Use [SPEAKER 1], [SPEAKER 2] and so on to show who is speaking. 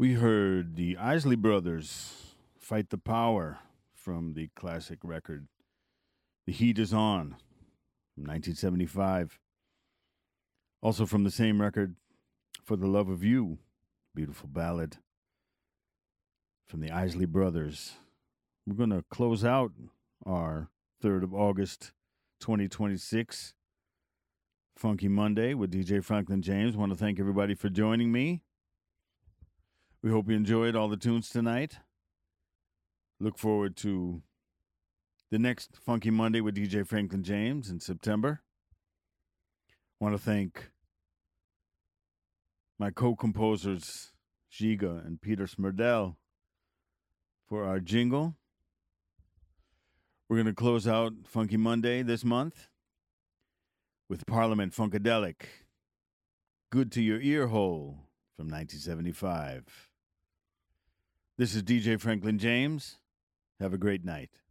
[SPEAKER 1] We heard the Isley Brothers Fight the Power from the classic record The Heat Is On from 1975. Also from the same record, For the Love of You, beautiful ballad from the Isley Brothers. We're going to close out our 3rd of August 2026 Funky Monday with DJ Franklin James. I want to thank everybody for joining me. We hope you enjoyed all the tunes tonight. Look forward to the next Funky Monday with DJ Franklin James in September. I want to thank my co-composers, Giga and Peter Smerdel, for our jingle. We're going to close out Funky Monday this month with Parliament Funkadelic, Good to Your Ear Hole from 1975. This is DJ Franklin James. Have a great night.